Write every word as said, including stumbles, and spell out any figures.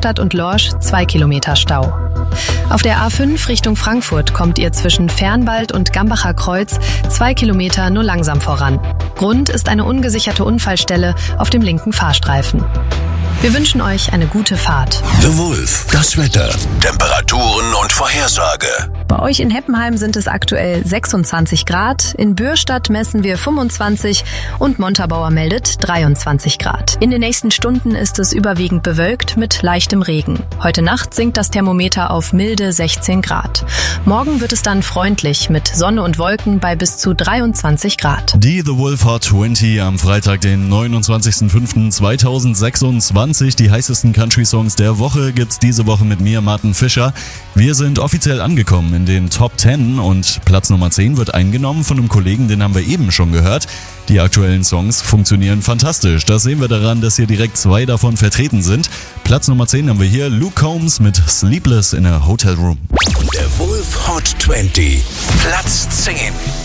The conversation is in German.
Bürstadt und Lorsch zwei Kilometer Stau. Auf der A fünf Richtung Frankfurt kommt ihr zwischen Fernwald und Gambacher Kreuz zwei Kilometer nur langsam voran. Grund ist eine ungesicherte Unfallstelle auf dem linken Fahrstreifen. Wir wünschen euch eine gute Fahrt. The Wolf, das Wetter, Temperaturen und Vorhersage. Bei euch in Heppenheim sind es aktuell sechsundzwanzig Grad, in Bürstadt messen wir fünfundzwanzig und Montabaur meldet dreiundzwanzig Grad. In den nächsten Stunden ist es überwiegend bewölkt mit leichtem Regen. Heute Nacht sinkt das Thermometer auf milde sechzehn Grad. Morgen wird es dann freundlich mit Sonne und Wolken bei bis zu dreiundzwanzig Grad. Die The Wolf Hot zwanzig am Freitag, den neunundzwanzigsten fünften zweitausendsechsundzwanzig. Die heißesten Country-Songs der Woche gibt's diese Woche mit mir, Martin Fischer. Wir sind offiziell angekommen in den Top zehn und Platz Nummer zehn wird eingenommen von einem Kollegen, den haben wir eben schon gehört. Die aktuellen Songs funktionieren fantastisch. Das sehen wir daran, dass hier direkt zwei davon vertreten sind. Platz Nummer zehn haben wir hier Luke Combs mit Sleepless in a Hotel Room. Der Wolf Hot zwanzig, Platz zehn.